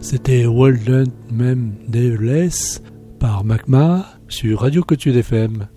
C'était Walden Même Develess par Magma sur Radio Cotude FM.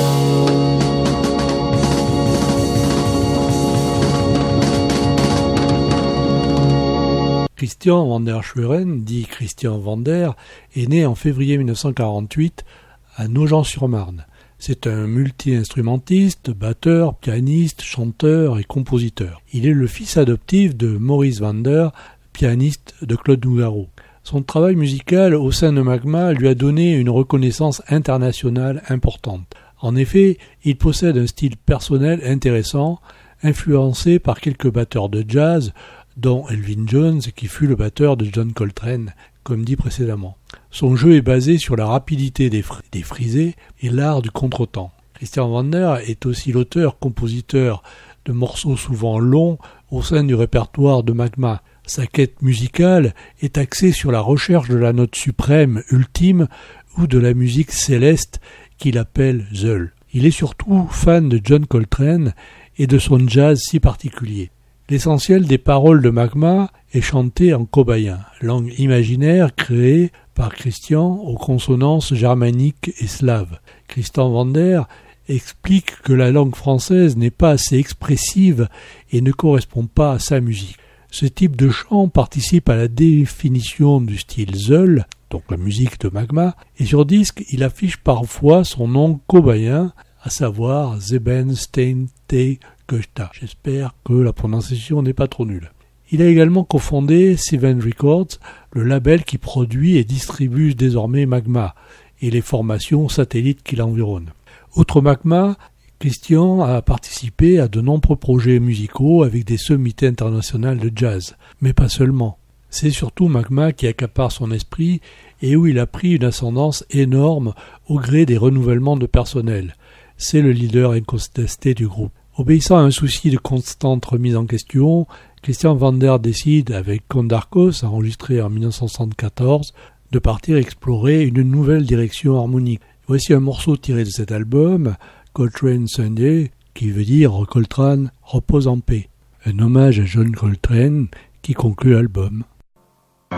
Christian van der Schweren, dit Christian Vander, est né en février 1948 à Nogent-sur-Marne. C'est un multi-instrumentiste, batteur, pianiste, chanteur et compositeur. Il est le fils adoptif de Maurice Vander, pianiste de Claude Nougaro. Son travail musical au sein de Magma lui a donné une reconnaissance internationale importante. En effet, il possède un style personnel intéressant, influencé par quelques batteurs de jazz, dont Elvin Jones, qui fut le batteur de John Coltrane, comme dit précédemment. Son jeu est basé sur la rapidité des frisés et l'art du contretemps. Christian Vander est aussi l'auteur-compositeur de morceaux souvent longs au sein du répertoire de Magma. Sa quête musicale est axée sur la recherche de la note suprême, ultime, ou de la musique céleste qu'il appelle Zeul. Il est surtout fan de John Coltrane et de son jazz si particulier. L'essentiel des paroles de Magma est chanté en cobayen, langue imaginaire créée par Christian aux consonances germaniques et slaves. Christian Vander explique que la langue française n'est pas assez expressive et ne correspond pas à sa musique. Ce type de chant participe à la définition du style Zeul, donc la musique de Magma, et sur disque, il affiche parfois son nom cobayen, à savoir Zeben Stein Te Gosta. J'espère que la prononciation n'est pas trop nulle. Il a également cofondé Seven Records, le label qui produit et distribue désormais Magma, et les formations satellites qui l'environnent. Outre Magma, Christian a participé à de nombreux projets musicaux avec des sommités internationales de jazz, mais pas seulement. C'est surtout Magma qui accapare son esprit et où il a pris une ascendance énorme au gré des renouvellements de personnel. C'est le leader incontesté du groupe. Obéissant à un souci de constante remise en question, Christian Vander décide, avec Kondarkos, enregistré en 1974, de partir explorer une nouvelle direction harmonique. Voici un morceau tiré de cet album, Coltrane Sunday, qui veut dire Coltrane repose en paix. Un hommage à John Coltrane qui conclut l'album.